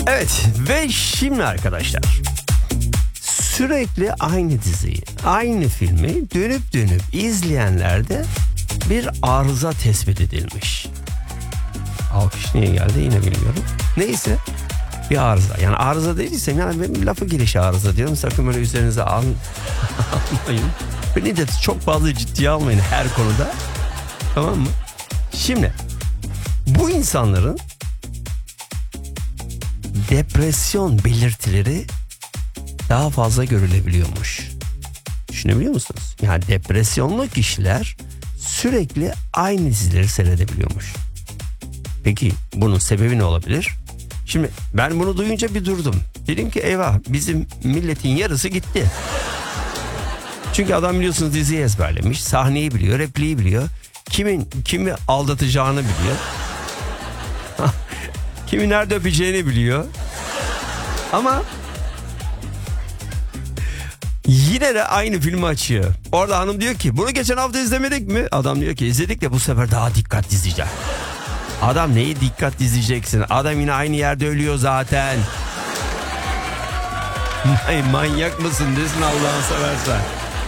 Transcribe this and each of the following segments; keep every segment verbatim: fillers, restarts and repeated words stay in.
Evet ve şimdi arkadaşlar sürekli aynı diziyi, aynı filmi dönüp dönüp izleyenlerde bir arıza tespit edilmiş. Alkış niye geldi yine bilmiyorum. Neyse bir arıza. Yani arıza değilsem yani benim lafı gelişi arıza diyorum. Sakın böyle üzerinize al, almayın. Beni de çok fazla ciddiye almayın her konuda. Tamam mı? Şimdi bu insanların depresyon belirtileri daha fazla görülebiliyormuş. Düşünebiliyor musunuz? Yani depresyonlu kişiler sürekli aynı dizileri seyredebiliyormuş. Peki bunun sebebi ne olabilir? Şimdi ben bunu duyunca bir durdum. Dedim ki eyvah, bizim milletin yarısı gitti. Çünkü adam biliyorsunuz diziyi ezberlemiş, sahneyi biliyor, repliği biliyor. Kimin kimi aldatacağını biliyor. Kimi nerede öpeceğini biliyor. Ama yine de aynı filmi açıyor. Orada hanım diyor ki bunu geçen hafta izlemedik mi? Adam diyor ki izledik de bu sefer daha dikkat izleyeceğim. Adam neyi dikkat izleyeceksin? Adam yine aynı yerde ölüyor zaten. Ay, manyak mısın desin Allah'ını seversen.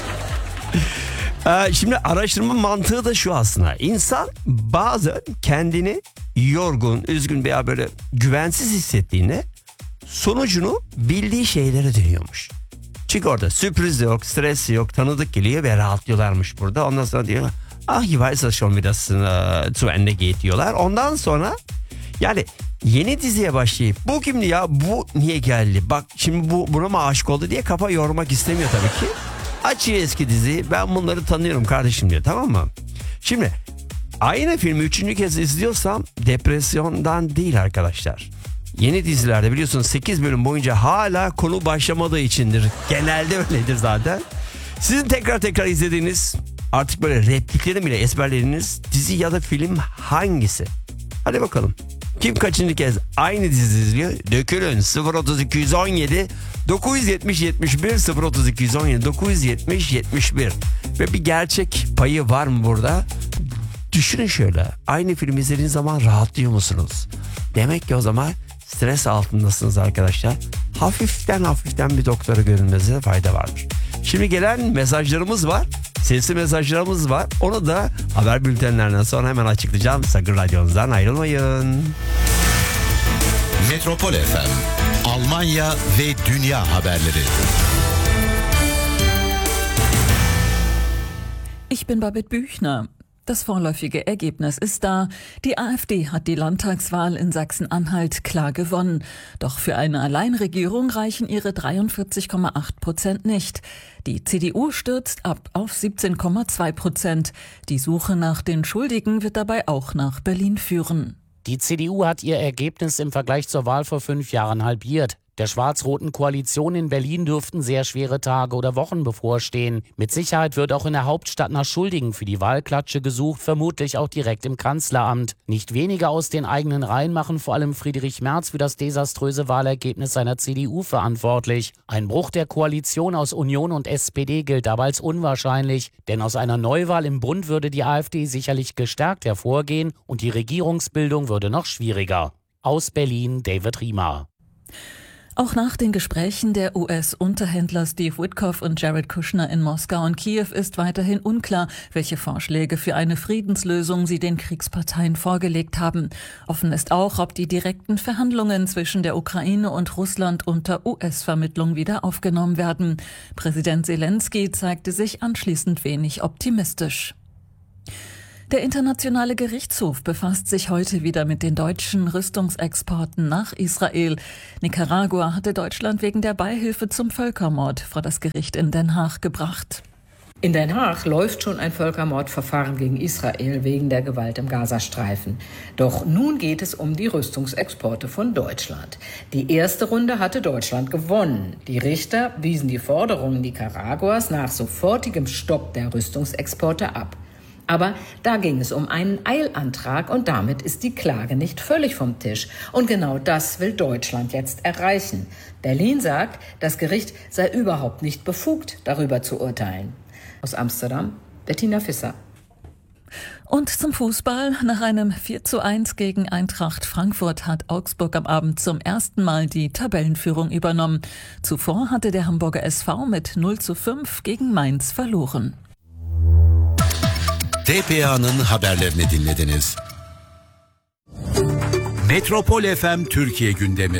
Ee, şimdi araştırma mantığı da şu aslında. İnsan bazen kendini yorgun, üzgün veya böyle güvensiz hissettiğinde sonucunu bildiği şeylere dönüyormuş. Çünkü orada sürpriz yok, stres yok, tanıdık geliyor ve rahatlıyorlarmış burada. Ondan sonra diyor ah ich weiß das schon wieder zu Ende geht diyorlar. Ondan sonra yani yeni diziye başlayıp bu kimdi ya, bu niye geldi, bak şimdi bu buna mı aşık oldu diye kafa yormak istemiyor tabii ki. Açıyor eski diziyi, ben bunları tanıyorum kardeşim diyor, tamam mı? Şimdi aynı filmi üçüncü kez izliyorsam depresyondan değil arkadaşlar. Yeni dizilerde biliyorsunuz sekiz bölüm boyunca hala konu başlamadığı içindir. Genelde öyledir zaten. Sizin tekrar tekrar izlediğiniz, artık böyle repliklerini bile ezberlediğiniz dizi ya da film hangisi? Hadi bakalım. Kim kaçıncı kez aynı dizi izliyor? Dökülün sıfır otuz iki yüz on yedi dokuz yüz yetmiş yetmiş bir sıfır otuz iki yüz on yedi dokuz yüz yetmiş yetmiş bir. Ve bir gerçek payı var mı burada? Düşünün şöyle. Aynı film izlediğiniz zaman rahatlıyor musunuz? Demek ki o zaman stres altındasınız arkadaşlar. Hafiften hafiften bir doktora görünmenize fayda vardır. Şimdi gelen mesajlarımız var. Sesli mesajlarımız var. Onu da haber bültenlerinden sonra hemen açıklayacağım. Sakın radyonuzdan ayrılmayın. Metropol F M, Almanya ve Dünya haberleri. Ich bin Babette Büchner. Das vorläufige Ergebnis ist da. Die AfD hat die Landtagswahl in Sachsen-Anhalt klar gewonnen. Doch für eine Alleinregierung reichen ihre dreiundvierzig Komma acht Prozent nicht. Die C D U stürzt ab auf siebzehn Komma zwei Prozent. Die Suche nach den Schuldigen wird dabei auch nach Berlin führen. Die C D U hat ihr Ergebnis im Vergleich zur Wahl vor fünf Jahren halbiert. Der schwarz-roten Koalition in Berlin dürften sehr schwere Tage oder Wochen bevorstehen. Mit Sicherheit wird auch in der Hauptstadt nach Schuldigen für die Wahlklatsche gesucht, vermutlich auch direkt im Kanzleramt. Nicht wenige aus den eigenen Reihen machen vor allem Friedrich Merz für das desaströse Wahlergebnis seiner C D U verantwortlich. Ein Bruch der Koalition aus Union und S P D gilt dabei als unwahrscheinlich, denn aus einer Neuwahl im Bund würde die AfD sicherlich gestärkt hervorgehen und die Regierungsbildung würde noch schwieriger. Aus Berlin, David Riemer. Auch nach den Gesprächen der U S-Unterhändler Steve Witkoff und Jared Kushner in Moskau und Kiew ist weiterhin unklar, welche Vorschläge für eine Friedenslösung sie den Kriegsparteien vorgelegt haben. Offen ist auch, ob die direkten Verhandlungen zwischen der Ukraine und Russland unter U S-Vermittlung wieder aufgenommen werden. Präsident Zelensky zeigte sich anschließend wenig optimistisch. Der Internationale Gerichtshof befasst sich heute wieder mit den deutschen Rüstungsexporten nach Israel. Nicaragua hatte Deutschland wegen der Beihilfe zum Völkermord vor das Gericht in Den Haag gebracht. In Den Haag läuft schon ein Völkermordverfahren gegen Israel wegen der Gewalt im Gazastreifen. Doch nun geht es um die Rüstungsexporte von Deutschland. Die erste Runde hatte Deutschland gewonnen. Die Richter wiesen die Forderungen Nicaraguas nach sofortigem Stopp der Rüstungsexporte ab. Aber da ging es um einen Eilantrag und damit ist die Klage nicht völlig vom Tisch. Und genau das will Deutschland jetzt erreichen. Berlin sagt, das Gericht sei überhaupt nicht befugt, darüber zu urteilen. Aus Amsterdam, Bettina Visser. Und zum Fußball. Nach einem vier zu eins gegen Eintracht Frankfurt hat Augsburg am Abend zum ersten Mal die Tabellenführung übernommen. Zuvor hatte der Hamburger S V mit null zu fünf gegen Mainz verloren. T P A'nın haberlerini dinlediniz. Metropol F M Türkiye gündemi.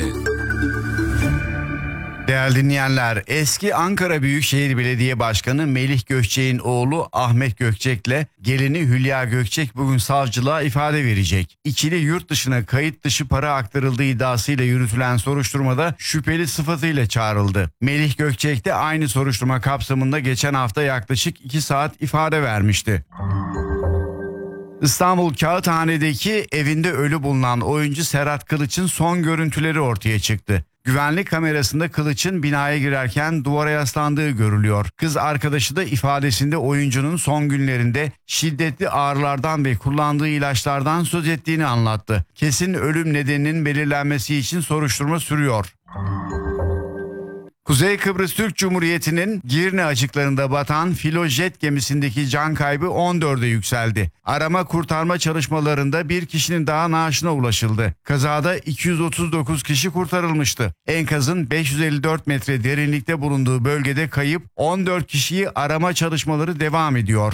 Değerli dinleyenler, eski Ankara Büyükşehir Belediye Başkanı Melih Gökçek'in oğlu Ahmet Gökçek'le gelini Hülya Gökçek bugün savcılığa ifade verecek. İkili yurt dışına kayıt dışı para aktarıldığı iddiasıyla yürütülen soruşturmada şüpheli sıfatıyla çağrıldı. Melih Gökçek de aynı soruşturma kapsamında geçen hafta yaklaşık iki saat ifade vermişti. İstanbul Kağıthane'deki evinde ölü bulunan oyuncu Serhat Kılıç'ın son görüntüleri ortaya çıktı. Güvenlik kamerasında Kılıç'ın binaya girerken duvara yaslandığı görülüyor. Kız arkadaşı da ifadesinde oyuncunun son günlerinde şiddetli ağrılardan ve kullandığı ilaçlardan söz ettiğini anlattı. Kesin ölüm nedeninin belirlenmesi için soruşturma sürüyor. Kuzey Kıbrıs Türk Cumhuriyeti'nin Girne açıklarında batan filojet gemisindeki can kaybı on dörde yükseldi. Arama kurtarma çalışmalarında bir kişinin daha naaşına ulaşıldı. Kazada iki yüz otuz dokuz kişi kurtarılmıştı. Enkazın beş yüz elli dört metre derinlikte bulunduğu bölgede kayıp on dört kişiyi arama çalışmaları devam ediyor.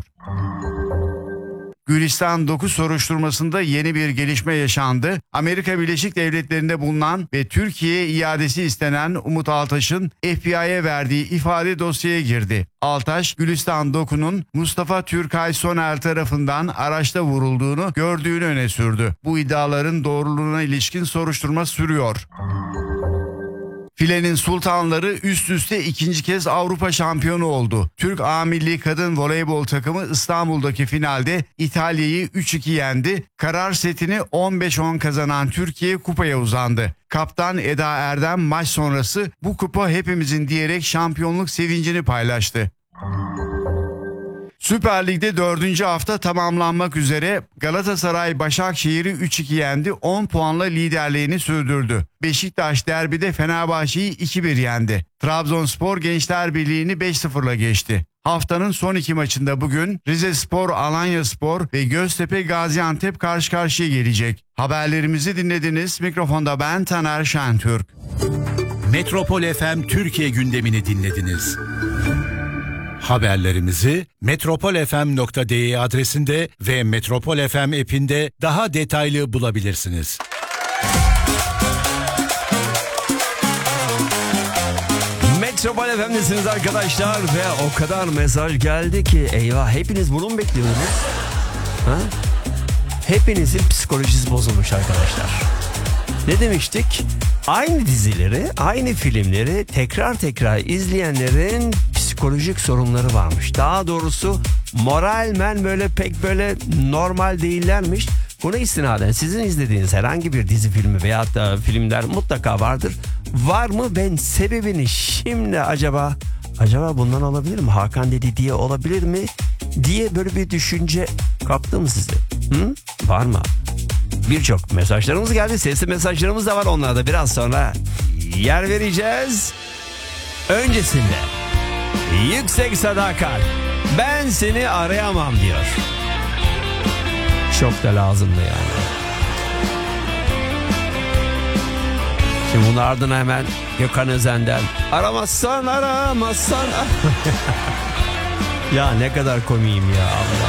Gülistan dokuz soruşturmasında yeni bir gelişme yaşandı. Amerika Birleşik Devletleri'nde bulunan ve Türkiye'ye iadesi istenen Umut Altaş'ın F B I'ye verdiği ifade dosyaya girdi. Altaş, Gülistan doku'nun Mustafa Türkay Soner tarafından araçta vurulduğunu gördüğünü öne sürdü. Bu iddiaların doğruluğuna ilişkin soruşturma sürüyor. Filenin sultanları üst üste ikinci kez Avrupa şampiyonu oldu. Türk A Milli Kadın Voleybol takımı İstanbul'daki finalde İtalya'yı üç iki yendi. Karar setini on beş on kazanan Türkiye kupaya uzandı. Kaptan Eda Erdem maç sonrası "Bu kupa hepimizin" diyerek şampiyonluk sevincini paylaştı. Süper Lig'de dördüncü hafta tamamlanmak üzere Galatasaray Başakşehir'i üç iki yendi, on puanla liderliğini sürdürdü. Beşiktaş derbide Fenerbahçe'yi iki bir yendi. Trabzonspor Gençler Birliği'ni beş sıfırla geçti. Haftanın son iki maçında bugün Rizespor, Alanyaspor ve Göztepe Gaziantep karşı karşıya gelecek. Haberlerimizi dinlediniz. Mikrofonda ben Taner Şentürk. Metropol F M Türkiye gündemini dinlediniz. Haberlerimizi metropol f m nokta d e adresinde ve Metropol F M app'inde daha detaylı bulabilirsiniz. Metropol F M'desiniz arkadaşlar ve o kadar mesaj geldi ki eyvah, hepiniz bunu mu bekliyordunuz? Ha? Hepinizin psikolojisi bozulmuş arkadaşlar. Ne demiştik? Aynı dizileri, aynı filmleri tekrar tekrar izleyenlerin psikolojik sorunları varmış. Daha doğrusu moralmen böyle pek böyle normal değillermiş. Buna istinaden sizin izlediğiniz herhangi bir dizi filmi veya da filmler mutlaka vardır. Var mı? Ben sebebini şimdi acaba acaba bundan olabilir mi? Hakan dedi diye olabilir mi? Diye böyle bir düşünce kaptı mı sizi? Hı? Var mı? Birçok mesajlarımız geldi. Sesli mesajlarımız da var. Onlara da biraz sonra yer vereceğiz. Öncesinde Yüksek Sadakat, ben seni arayamam diyor. Çok da lazımdı yani. Şimdi bunun ardına hemen Gökhan Özen'den aramazsan aramazsan. Ya ne kadar komiyim ya Allah.